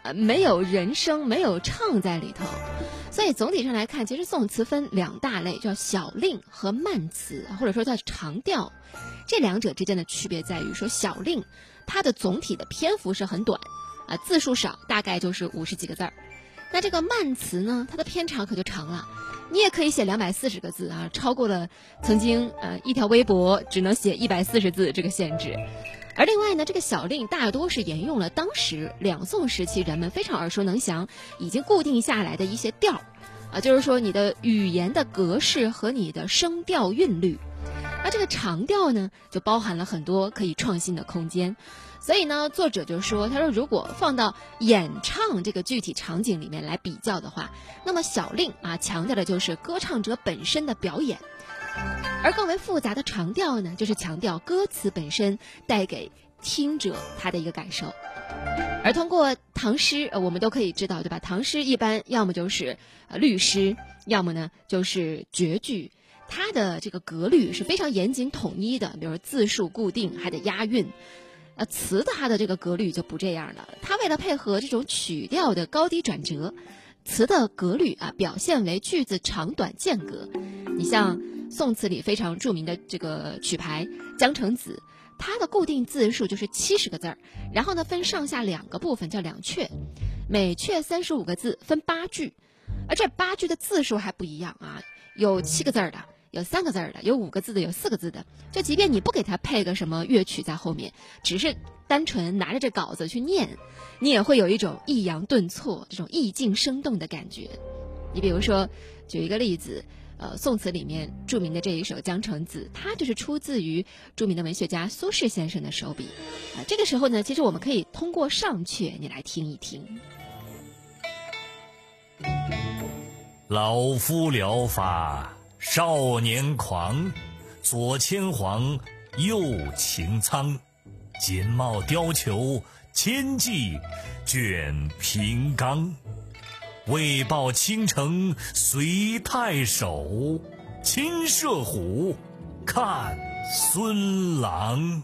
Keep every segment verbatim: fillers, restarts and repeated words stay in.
呃，没有人声，没有唱在里头。所以总体上来看，其实宋词分两大类，叫小令和慢词，或者说叫长调。这两者之间的区别在于说，小令它的总体的篇幅是很短啊，字数少，大概就是五十几个字儿。那这个慢词呢，它的篇长可就长了，你也可以写两百四十个字啊，超过了曾经呃一条微博只能写一百四十字这个限制。而另外呢，这个小令大多是沿用了当时两宋时期人们非常耳熟能详、已经固定下来的一些调啊，就是说你的语言的格式和你的声调韵律。而这个长调呢，就包含了很多可以创新的空间。所以呢，作者就说，他说如果放到演唱这个具体场景里面来比较的话，那么小令啊强调的就是歌唱者本身的表演。而更为复杂的长调呢，就是强调歌词本身带给听者他的一个感受。而通过唐诗，呃，我们都可以知道，对吧？唐诗一般要么就是呃律诗，要么呢就是绝句，它的这个格律是非常严谨统一的，比如说字数固定，还得押韵。呃，词的它的这个格律就不这样了，它为了配合这种曲调的高低转折，词的格律啊表现为句子长短间隔。你像宋词里非常著名的这个曲牌《江城子》，它的固定字数就是七十个字儿，然后呢分上下两个部分叫两阙，每阙三十五个字，分八句，而这八句的字数还不一样啊，有七个字儿的，有三个字儿的，有五个字的，有四个字的。就即便你不给它配个什么乐曲在后面，只是单纯拿着这稿子去念，你也会有一种抑扬顿挫、这种意境生动的感觉。你比如说，举一个例子。呃，宋词里面著名的这一首《江城子》，它就是出自于著名的文学家苏轼先生的手笔。啊、呃，这个时候呢，其实我们可以通过上阙，你来听一听。 老夫聊发少年狂，左牵黄，右擎苍，锦帽貂裘，千骑卷平冈。为报倾城随太守，亲射虎，看孙郎。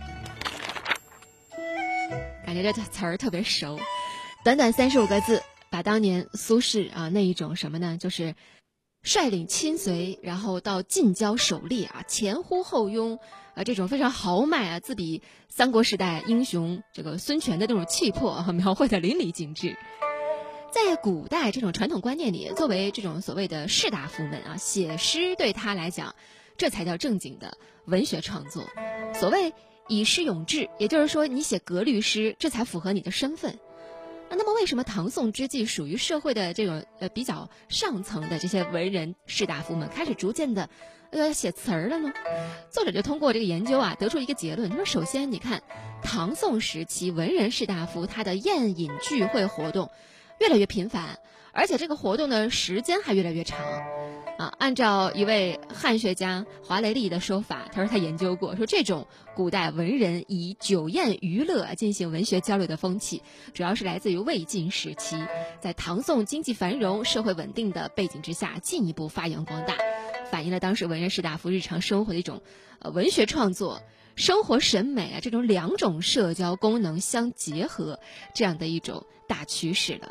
感觉这词儿特别熟，短短三十五个字，把当年苏轼啊那一种什么呢，就是率领亲随，然后到近郊狩猎啊，前呼后拥啊，这种非常豪迈啊，自比三国时代英雄这个孙权的那种气魄啊，描绘的淋漓尽致。在古代这种传统观念里，作为这种所谓的士大夫们啊，写诗对他来讲，这才叫正经的文学创作。所谓以诗咏志，也就是说你写格律诗，这才符合你的身份。那么为什么唐宋之际属于社会的这种呃比较上层的这些文人士大夫们开始逐渐的呃写词儿了呢？作者就通过这个研究啊，得出一个结论，他说首先你看唐宋时期文人士大夫他的宴饮聚会活动越来越频繁，而且这个活动的时间还越来越长啊。按照一位汉学家华雷利的说法，他说他研究过，说这种古代文人以酒宴娱乐进行文学交流的风气，主要是来自于魏晋时期，在唐宋经济繁荣、社会稳定的背景之下进一步发扬光大，反映了当时文人士大夫日常生活的一种呃文学创作、生活审美啊这种两种社交功能相结合这样的一种大趋势了。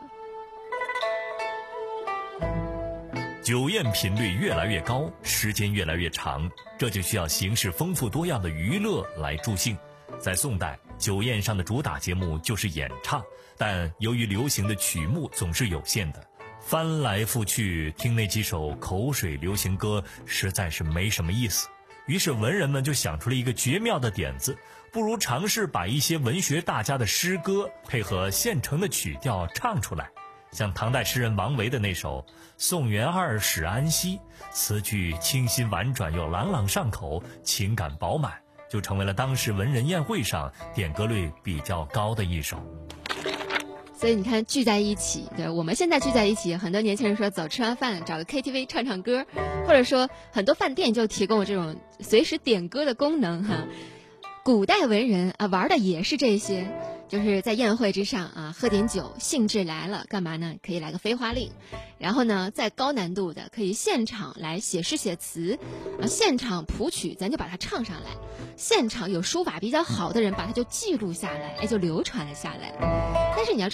酒宴频率越来越高，时间越来越长，这就需要形式丰富多样的娱乐来助兴。在宋代，酒宴上的主打节目就是演唱，但由于流行的曲目总是有限的，翻来覆去听那几首口水流行歌实在是没什么意思。于是文人们就想出了一个绝妙的点子，不如尝试把一些文学大家的诗歌配合现成的曲调唱出来。像唐代诗人王维的那首《送元二使安西》，词句清新婉转又朗朗上口，情感饱满，就成为了当时文人宴会上点歌率比较高的一首。 所以你看，聚在一起，对，我们现在聚在一起，很多年轻人说走吃完饭找个 K T V 唱唱歌，或者说很多饭店就提供这种随时点歌的功能哈。古代文人啊玩的也是这些，就是在宴会之上啊喝点酒，兴致来了干嘛呢？可以来个飞花令，然后呢再高难度的可以现场来写诗写词啊，现场谱曲咱就把它唱上来，现场有书法比较好的人把它就记录下来，哎就流传了下来。但是你要